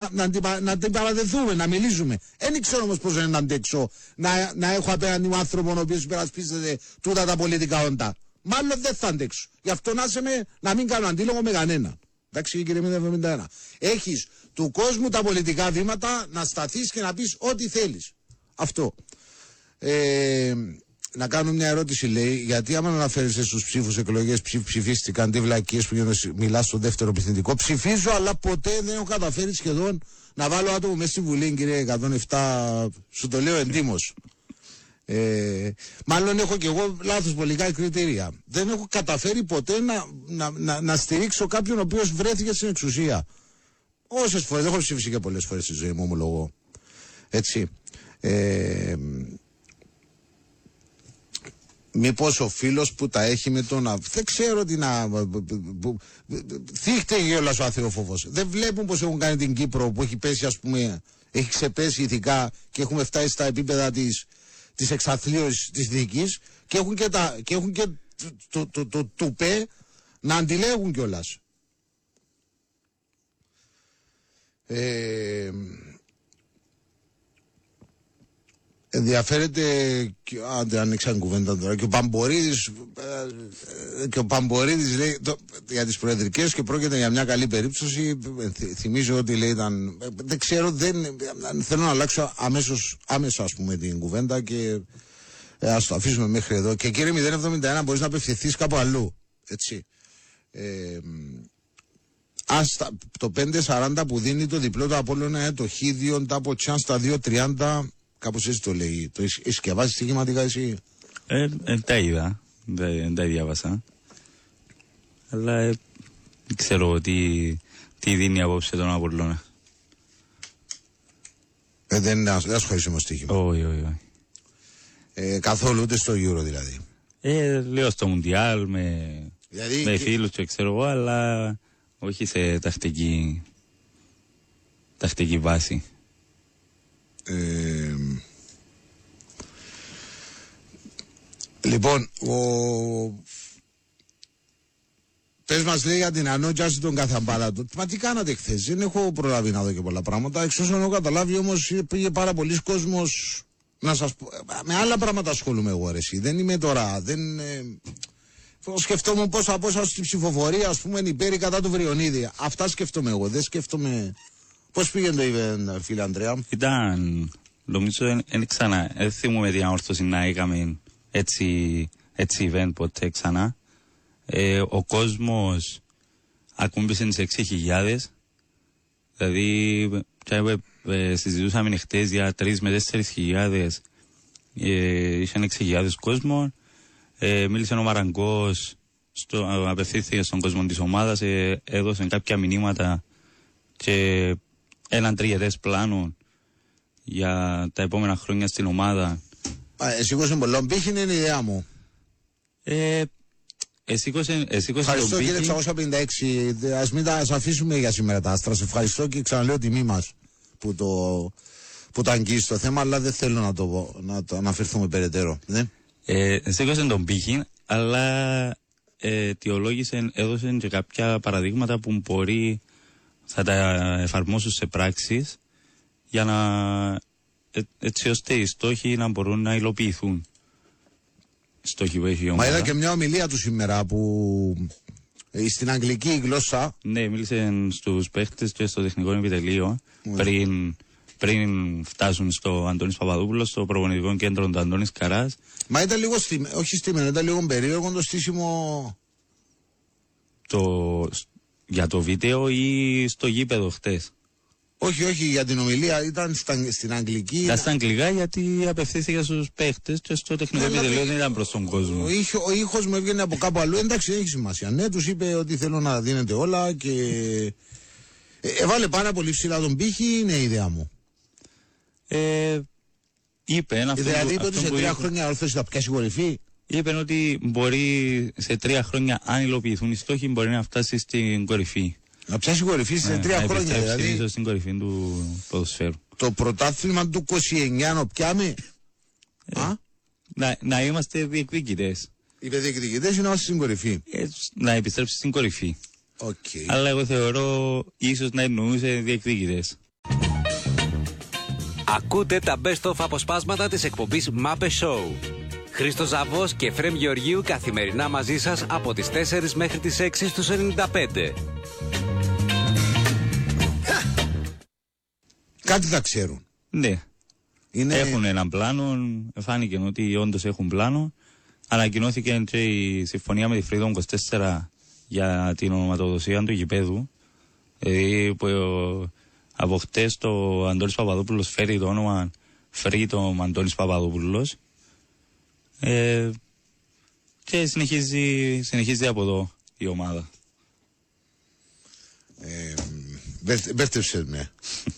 να την παραδεθούμε, να μιλήσουμε. Δεν ξέρω όμως πώς είναι να αντέξω να έχω απέναντι μου άνθρωπο ο οποίος υπερασπίζεται τούτα τα πολιτικά όντα. Μάλλον δεν θα αντέξω. Γι' αυτό να μην κάνω αντίλογο με κανέναν. Εντάξει, κύριε 71. Έχεις του κόσμου τα πολιτικά βήματα να σταθείς και να πεις ό,τι θέλεις. Αυτό. Να κάνω μια ερώτηση, λέει, γιατί άμα αναφέρεσαι στους ψήφους εκλογές ψηφίστηκαν, τι βλακίες που μιλάς στο δεύτερο πληθυντικό. Ψηφίζω, αλλά ποτέ δεν έχω καταφέρει σχεδόν να βάλω άτομο μέσα στη Βουλή, κύριε 107. Σου το λέω εντύμως. Μάλλον έχω και εγώ λάθος πολιτικά κριτήρια. Δεν έχω καταφέρει ποτέ να στηρίξω κάποιον ο οποίος βρέθηκε στην εξουσία. Όσες φορές, δεν έχω ψηφίσει και πολλές φορές στη ζωή μου, ομολογώ. Έτσι. Μήπως ο φίλος που τα έχει με τον... Δεν ξέρω τι να... Θύχτε γέλας ο αθεόφοβος. Δεν βλέπουν πως έχουν κάνει την Κύπρο που έχει πέσει, ας πούμε, έχει ξεπέσει ηθικά και έχουμε φτάσει στα επίπεδα της εξαθλίωσης της δίκης και έχουν και το τουπέ να αντιλέγουν κιόλας. Ενδιαφέρεται, ανοίξαν κουβέντα τώρα, και ο Παμπορίδης λέει για τις προεδρικές και πρόκειται για μια καλή περίπτωση. Θυμίζω ότι λέει δεν ξέρω, θέλω να αλλάξω άμεσα, ας πούμε, την κουβέντα και ας το αφήσουμε μέχρι εδώ. Και κύριε 071, μπορείς να απευθυνθείς κάπου αλλού, έτσι. Το 5.40 που δίνει το διπλό του Απόλλωνα, το Χ2 τάπο τσάν στα 2.30, κάπως έτσι το λέει. Το έχεις σκευάσει στοιχηματικά εσύ? Τα είδα, δεν τα διάβασα. Αλλά δεν ξέρω τι δίνει απόψε τον Απόλλωνα. Δεν ασχολείσαι με στοίχημα? Όχι. Καθόλου, ούτε στο Euro δηλαδή? Λέω στο Μουντιάλ με φίλους του, ξέρω εγώ, αλλά όχι σε τακτική βάση. Λοιπόν, πες μας, λέει, για την ανόγκιαση των καθαμπάρατων. Μα τι κάνατε χθες? Δεν έχω προλάβει να δω και πολλά πράγματα. Εξ όσων έχω καταλάβει όμως πήγε πάρα πολλοί κόσμος. Να σας πω, με άλλα πράγματα ασχολούμαι εγώ, εσύ. Δεν είμαι τώρα, σκεφτόμουν πόσα στην ψηφοφορία, ας πούμε, υπέρ ή κατά του Βριονίδη. Αυτά σκεφτόμαι εγώ, δεν σκεφτόμαι. Πώς πήγαινε το event, φίλε Ανδρέα? Ήταν, νομίζω, δεν θυμούμαι διαόρθωση να είχαμε έτσι event ποτέ ξανά. Ο κόσμος ακούμπησε τις 6.000, δηλαδή συζητούσαμε χτες για 3 με 4.000, είχαν 6.000 κόσμο. Μίλησε ο Μαραγκός, απευθύνθηκε στον κόσμο της ομάδας, έδωσε κάποια μηνύματα και έναν τριετές πλάνο για τα επόμενα χρόνια στην ομάδα. Εσήκωσε πολλών πύχη, είναι η ιδέα μου. Ευχαριστώ, κύριε 656. Ας μην τα αφήσουμε για σήμερα τα άστρα. Σε ευχαριστώ και ξαναλέω τιμή μας που το αγγίζει το θέμα, αλλά δεν θέλω να το αναφερθούμε περαιτέρω. Σήκωσε τον πύχη, αλλά αιτιολόγησε, έδωσε και κάποια παραδείγματα που μπορεί θα τα εφαρμόσουν σε πράξεις για έτσι ώστε οι στόχοι να μπορούν να υλοποιηθούν. Μα είδα και μια ομιλία του σήμερα που στην αγγλική γλώσσα. Ναι, μίλησε στους παίχτες και στο τεχνικό επιτελείο πριν φτάσουν στο Αντώνης Παπαδόπουλος, στο προπονητικό κέντρο του Αντώνης Καράς. Μα ήταν λίγο όχι στήμενο, ήταν λίγο περίεργο το στήσιμο. Για το βίντεο ή στο γήπεδο χτες? Όχι, για την ομιλία ήταν στην αγγλική. Ήταν στα αγγλικά, γιατί απευθύνθηκε στους παίχτες και στο τεχνικό επιτελείο δεν ήταν προς τον κόσμο. Ο ήχος μου έβγαινε από κάπου αλλού. Εντάξει, δεν έχει σημασία. Ναι, τους είπε ότι θέλω να δίνετε όλα και έβαλε πάρα πολύ ψηλά τον πύχη, είναι η ιδέα μου. Είπε δηλαδή ότι σε 3 χρόνια ορθώσει θα πιάσει κορυφή. Είπε ότι μπορεί σε 3 χρόνια, αν υλοποιηθούν οι στόχοι, μπορεί να φτάσει στην κορυφή. Να πιάσει κορυφή σε 3 χρόνια, δηλαδή. Ίσως στην κορυφή του ποδοσφαίρου. Το πρωτάθλημα του 29 να πιάμε. Να είμαστε διεκδικητές. Οι διεκδικητές είναι να είμαστε στην κορυφή. Να επιστρέψει στην κορυφή. Okay. Αλλά εγώ θεωρώ ίσως να εννοούσε διεκδικητές. Ακούτε τα best of αποσπάσματα της εκπομπής Muppet Show. Χρήστος Ζαβός και Εφραίμ Γεωργίου καθημερινά μαζί σας από τις 4 μέχρι τις 6 στους 95. Κάτι θα ξέρουν. Ναι. Έχουν έναν πλάνο, φάνηκε ότι όντως έχουν πλάνο. Ανακοινώθηκε και η συμφωνία με τη Freedom 24 για την ονοματοδοσία του γηπέδου. Δηλαδή από χτες το Αντώνης Παπαδόπουλος φέρει το όνομα Freedom Αντώνης Παπαδόπουλος. Και συνεχίζει από εδώ η ομάδα. Μπέρτεψες με.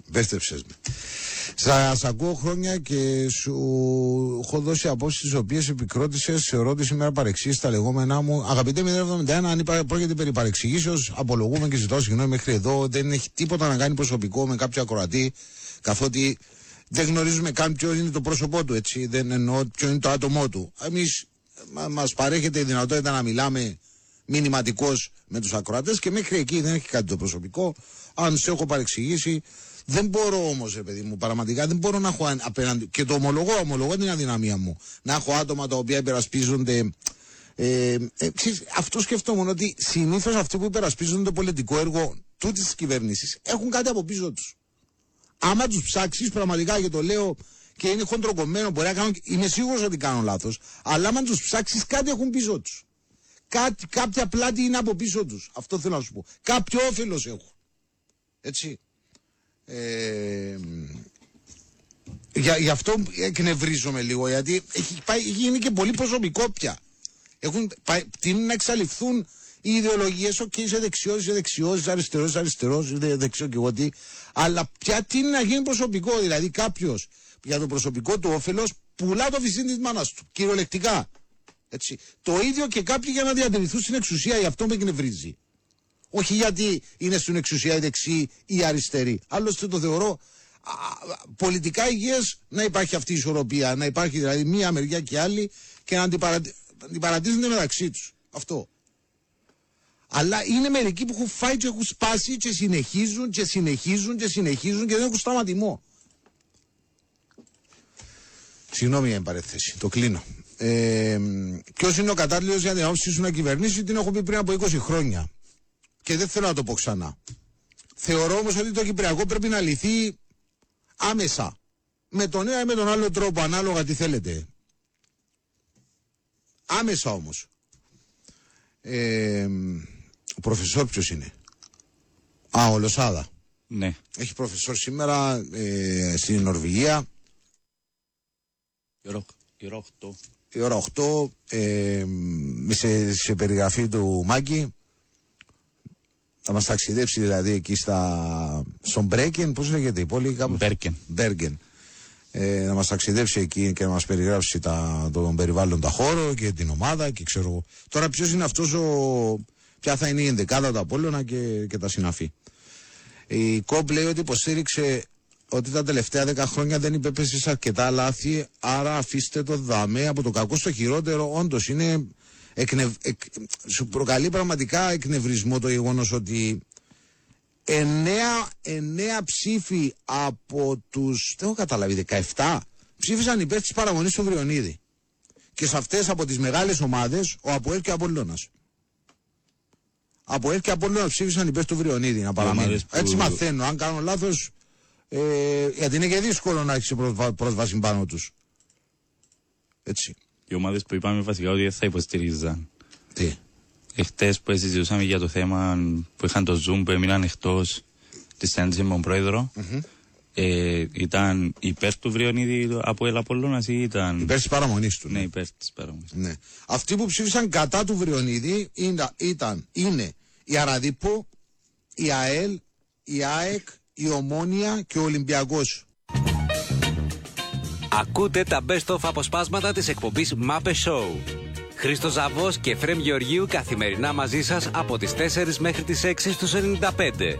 Σας ακούω χρόνια και σου έχω δώσει απόψεις τις οποίες επικρότησες σε ερώτηση σήμερα παρεξήγηση τα λεγόμενά μου. Αγαπητέ 071, αν πρόκειται περί παρεξηγήσεως, απολογούμε και ζητώ συγγνώμη μέχρι εδώ. Δεν έχει τίποτα να κάνει προσωπικό με κάποιο ακροατή, καθότι δεν γνωρίζουμε καν ποιο είναι το πρόσωπό του, έτσι. Δεν εννοώ ποιο είναι το άτομό του. Εμείς μας παρέχεται η δυνατότητα να μιλάμε μηνυματικώς με τους ακροατές και μέχρι εκεί δεν έχει κάτι το προσωπικό. Αν σε έχω παρεξηγήσει, δεν μπορώ όμως, παιδί μου, πραγματικά δεν μπορώ να έχω απέναντι. Και το ομολογώ την αδυναμία μου. Να έχω άτομα τα οποία υπερασπίζονται. Αυτό σκεφτόμουν ότι συνήθως αυτοί που υπερασπίζονται το πολιτικό έργο τούτης της κυβέρνησης έχουν κάτι από πίσω τους. Άμα τους ψάξεις πραγματικά, και το λέω και είναι χοντροκομμένο, μπορεί να κάνω, είμαι σίγουρος ότι κάνω λάθος, αλλά άμα τους ψάξεις κάτι έχουν πίσω τους. Κάποια πλάτη είναι από πίσω τους. Αυτό θέλω να σου πω. Κάποιο όφελος έχουν. Έτσι. Γι' αυτό εκνευρίζομαι λίγο, γιατί έχει γίνει και πολύ προσωπικό πια. Τείνουν να εξαλειφθούν οι ιδεολογίες, είσαι δεξιός, αριστερός, δεν ξέρω και εγώ τι, αλλά πια τείνει να γίνει προσωπικό, δηλαδή κάποιος για το προσωπικό του όφελος πουλά το βυζίν της μάνας του, κυριολεκτικά. Έτσι. Το ίδιο και κάποιοι για να διατηρηθούν στην εξουσία, γι' αυτό με εκνευρίζει. Όχι γιατί είναι στην εξουσία οι δεξιοί ή οι αριστεροί. Άλλωστε το θεωρώ πολιτικά υγιές να υπάρχει αυτή η ισορροπία. Να υπάρχει δηλαδή μία μεριά και άλλη και να αντιπαρατίζονται μεταξύ τους. Αυτό. Αλλά είναι μερικοί που έχουν φάει και έχουν σπάσει και συνεχίζουν και δεν έχουν σταματημό. Συγγνώμη για την παρέθεση. Το κλείνω. Ποιος είναι ο κατάλληλος για την άποψή σου να κυβερνήσει, την έχω πει πριν από 20 χρόνια. Και δεν θέλω να το πω ξανά. Θεωρώ όμως ότι το Κυπριακό πρέπει να λυθεί άμεσα. Με τον ένα ή με τον άλλο τρόπο, ανάλογα τι θέλετε. Άμεσα όμως. Ο προφεσόρ ποιος είναι? Ο Λοσάδα. Ναι. Έχει προφεσόρ σήμερα στην Νορβηγία. Η ώρα 8. Σε περιγραφή του Μάκη. Θα μας ταξιδέψει δηλαδή εκεί στον Μπρέκεν, πώς λέγεται η πόλη κάπου? Μπέργκεν. Να μας ταξιδέψει εκεί και να μας περιγράψει τον περιβάλλοντα χώρο και την ομάδα και ξέρω εγώ. Τώρα ποιος είναι αυτός ποια θα είναι η ενδεκάδα του Απόλλωνα και τα συναφή. Η ΚΟΠ λέει ότι υποστήριξε ότι τα τελευταία 10 χρόνια δεν υπέπεσε σε αρκετά λάθη, άρα αφήστε το δαμέ από το κακό στο χειρότερο. Όντως είναι... σου προκαλεί πραγματικά εκνευρισμό το γεγονός ότι 9 ψήφοι από τους, δεν έχω καταλάβει, 17 ψήφισαν υπέρ της παραμονής του Βριονίδη. Και σε αυτές από τις μεγάλες ομάδες ο ΑΠΟΕΛ και ο Απόλλωνας. ΑΠΟΕΛ και Απόλλωνας ψήφισαν υπέρ του Βριονίδη να παραμείνει. Έτσι μαθαίνω, αν κάνω λάθος, γιατί είναι και δύσκολο να έχεις πρόσβαση πάνω τους. Έτσι. Οι ομάδες που είπαμε βασικά ότι θα υποστηρίζαν. Τι? Εχθές που συζητούσαμε για το θέμα που είχαν το Zoom που έμειναν εκτός της συνάντησης με τον πρόεδρο, ήταν υπέρ του Βριονίδη από el Απόλλωνας ή ήταν... Υπέρ της παραμονής του. Ναι, υπέρ της παραμονής. Ναι. Αυτοί που ψήφισαν κατά του Βριονίδη είναι η Αραδίπο, η ΑΕΛ, η ΑΕΚ, η Ομόνια και ο Ολυμπιακός. Ακούτε τα best of αποσπάσματα της εκπομπής Muppet Show. Χρήστος Ζαβός και Εφραίμ Γεωργίου καθημερινά μαζί σας από τις 4 μέχρι τις 6 στους 95.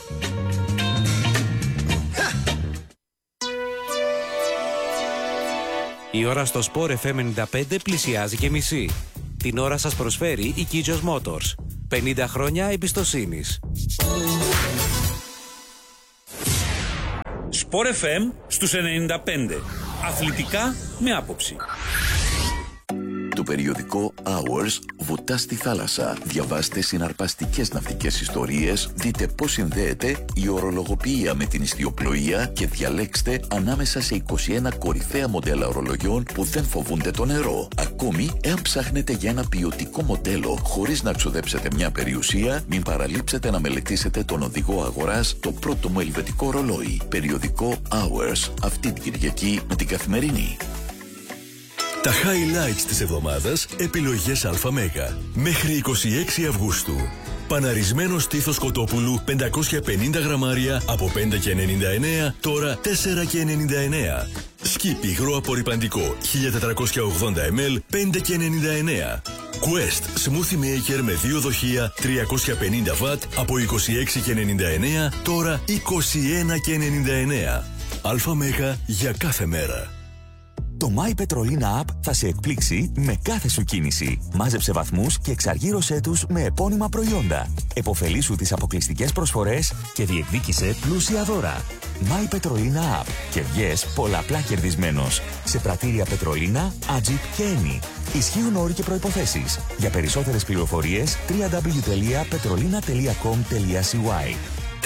Η ώρα στο Sport FM 95 πλησιάζει και μισή. Την ώρα σας προσφέρει η Kijos Motors. 50 χρόνια εμπιστοσύνης. Sport FM στους 95. Αθλητικά με άποψη. Το περιοδικό Hours βουτά στη θάλασσα. Διαβάστε συναρπαστικές ναυτικές ιστορίες, δείτε πώς συνδέεται η ορολογοποιία με την ιστιοπλοεία και διαλέξτε ανάμεσα σε 21 κορυφαία μοντέλα ορολογιών που δεν φοβούνται το νερό. Ακόμη, εάν ψάχνετε για ένα ποιοτικό μοντέλο χωρίς να ξοδέψετε μια περιουσία, μην παραλείψετε να μελετήσετε τον οδηγό αγοράς το πρώτο μου ελβετικό ρολόι. Περιοδικό Hours, αυτή την Κυριακή με την Καθημερινή. Τα highlights της εβδομάδας, επιλογές ΑΜΕΓΑ. Μέχρι 26 Αυγούστου. Παναρισμένο στήθος κοτόπουλου 550 γραμμάρια από 5,99, τώρα 4,99. Σκύπ υγρό απορρυπαντικό 1480 ml 5,99. Quest Smoothie Maker με 2 δοχεία 350 W από 26,99, τώρα 21,99. ΑΜΕΓΑ για κάθε μέρα. Το My Petrolina App θα σε εκπλήξει με κάθε σου κίνηση. Μάζεψε βαθμούς και εξαργύρωσέ τους με επώνυμα προϊόντα. Εποφελήσου τις αποκλειστικές προσφορές και διεκδίκησε πλούσια δώρα. My Petrolina App και βγες πολλαπλά κερδισμένος. Σε πρατήρια Petrolina, Agip και Eni. Ισχύουν όροι και προϋποθέσεις. Για περισσότερες πληροφορίες www.petrolina.com.cy.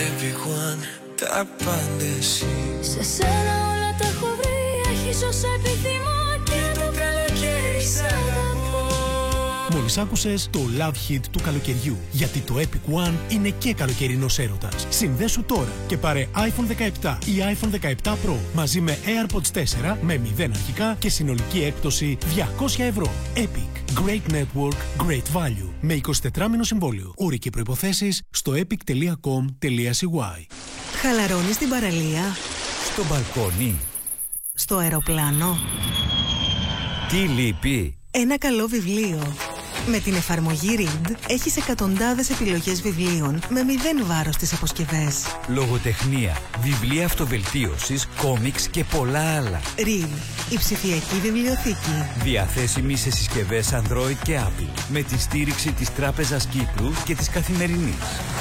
Σε σένα όλα τα έχω βρει. Έχεις όσα επιθυμώ και το καλοκαίρι σ' αγαπώ. Μόλις άκουσες το Love Hit του καλοκαιριού, γιατί το Epic One είναι και καλοκαιρινός έρωτας. Συνδέσου τώρα και πάρε iPhone 17 ή iPhone 17 Pro μαζί με AirPods 4 με 0 αρχικά και συνολική έκπτωση 200 ευρώ. Epic. Great Network, Great Value. Με 24μηνο συμβόλαιο. Όροι και προϋποθέσεις στο epic.com.cy. Χαλαρώνεις την παραλία. Στο μπαλκόνι. Στο αεροπλάνο. Τι λείπει? Ένα καλό βιβλίο. Με την εφαρμογή Read έχεις εκατοντάδες επιλογές βιβλίων με 0 βάρος στις αποσκευές. Λογοτεχνία, βιβλία αυτοβελτίωσης, κόμιξ και πολλά άλλα. Read, η ψηφιακή βιβλιοθήκη. Διαθέσιμη σε συσκευές Android και Apple. Με τη στήριξη της Τράπεζας Κύπρου και της Καθημερινής.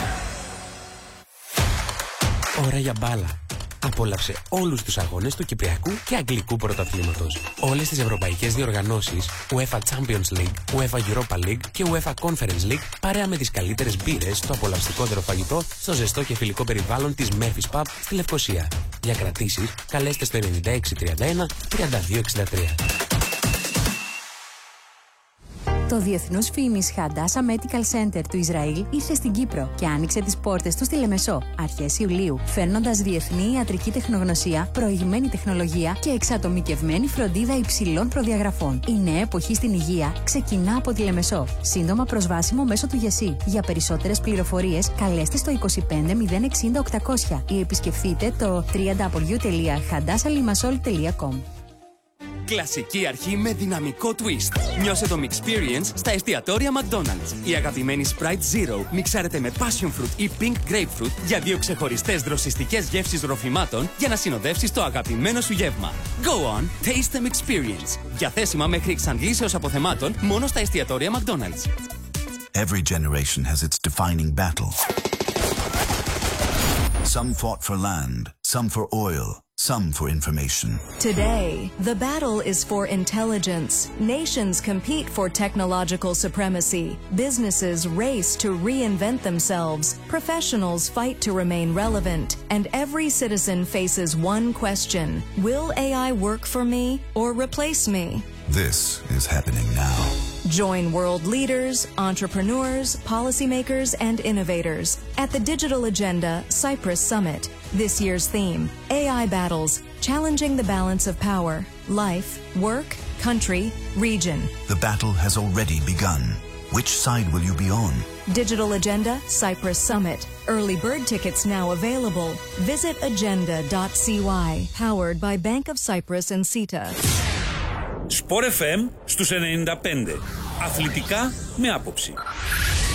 Ώρα για μπάλα. Απόλαυσε όλους τους αγώνες του Κυπριακού και Αγγλικού πρωταθλήματος. Όλες τις ευρωπαϊκές διοργανώσεις, UEFA Champions League, UEFA Europa League και UEFA Conference League, παρέα με τις καλύτερες μπύρες, το απολαυστικότερο φαγητό, στο ζεστό και φιλικό περιβάλλον της Murphy's Pub στη Λευκοσία. Για κρατήσεις, καλέστε στο 9631 3263. Το Διεθνούς Φήμης Hadassah Medical Center του Ισραήλ ήρθε στην Κύπρο και άνοιξε τις πόρτες του στη Λεμεσό αρχές Ιουλίου, φέρνοντας διεθνή ιατρική τεχνογνωσία, προηγμένη τεχνολογία και εξατομικευμένη φροντίδα υψηλών προδιαγραφών. Η νέα εποχή στην υγεία ξεκινά από τη Λεμεσό. Σύντομα προσβάσιμο μέσω του ΓΕΣΥ. Για περισσότερες πληροφορίες καλέστε στο 25 060 800 ή επισκεφτείτε το www.hadassahlimassol.com. Κλασική αρχή με δυναμικό twist. Νιώσε το Mixperience στα εστιατόρια McDonald's. Η αγαπημένη Sprite Zero μιξάρεται με Passion Fruit ή Pink Grapefruit για 2 ξεχωριστές δροσιστικές γεύσεις ροφημάτων για να συνοδεύσεις το αγαπημένο σου γεύμα. Go on, taste the Mixperience. Διαθέσιμα μέχρι εξαντλήσεως αποθεμάτων μόνο στα εστιατόρια McDonald's. Every generation has its defining battle. Some fought for land, some for oil, some for information. Today, the battle is for intelligence. Nations compete for technological supremacy. Businesses race to reinvent themselves. Professionals fight to remain relevant. And every citizen faces one question. Will AI work for me or replace me? This is happening now. Join world leaders, entrepreneurs, policymakers, and innovators at the Digital Agenda Cyprus Summit. This year's theme, AI battles, challenging the balance of power, life, work, country, region. The battle has already begun. Which side will you be on? Digital Agenda Cyprus Summit. Early bird tickets now available. Visit agenda.cy. Powered by Bank of Cyprus and CETA. Sport FM στους 95. Αθλητικά με άποψη.